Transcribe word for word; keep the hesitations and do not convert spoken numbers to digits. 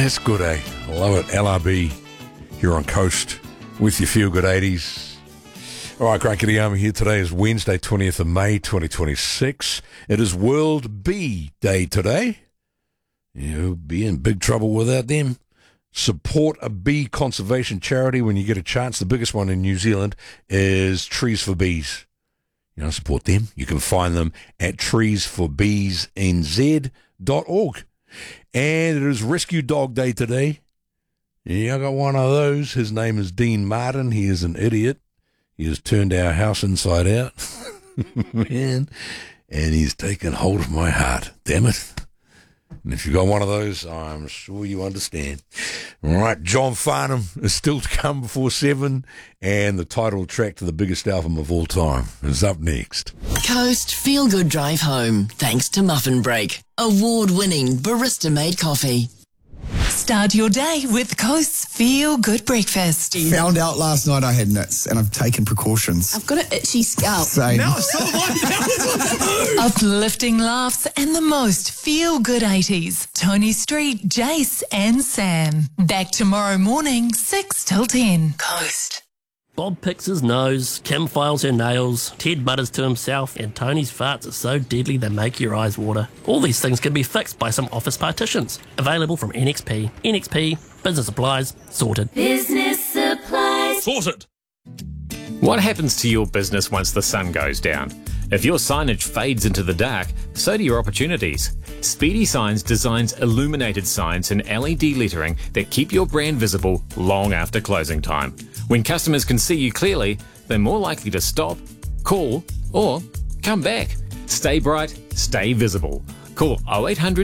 Yeah, it's good, eh? I love it. L R B here on Coast with your Feel Good eighties. All right, Great Kitty Army here. Today is Wednesday, twentieth of May, twenty twenty-six. It is World Bee Day today. You'll be in big trouble without them. Support a bee conservation charity when you get a chance. The biggest one in New Zealand is Trees for Bees. You know, support them. You can find them at trees for bees n z dot org. And it is Rescue Dog Day today. Yeah, I got one of those. His name is Dean Martin. He is an idiot. He has turned our house inside out. Man. And he's taken hold of my heart. Damn it. And if you've got one of those, I'm sure you understand. All right, John Farnham is still to come before seven, and the title track to the biggest album of all time is up next. Coast Feel Good Drive Home, thanks to Muffin Break, award-winning barista-made coffee. Start your day with Coast's Feel Good Breakfast. Found out last night I had nits, and I've taken precautions. I've got an itchy scalp. Same. No, Uplifting laughs and the most Feel Good eighties. Tony Street, Jace and Sam. Back tomorrow morning, six till ten. Coast. Bob picks his nose, Kim files her nails, Ted mutters to himself, and Tony's farts are so deadly they make your eyes water. All these things can be fixed by some office partitions. Available from N X P. N X P, business supplies, sorted. Business supplies. Sorted. What happens to your business once the sun goes down? If your signage fades into the dark, so do your opportunities. Speedy Signs designs illuminated signs and L E D lettering that keep your brand visible long after closing time. When customers can see you clearly, they're more likely to stop, call, or come back. Stay bright, stay visible. Call oh eight hundred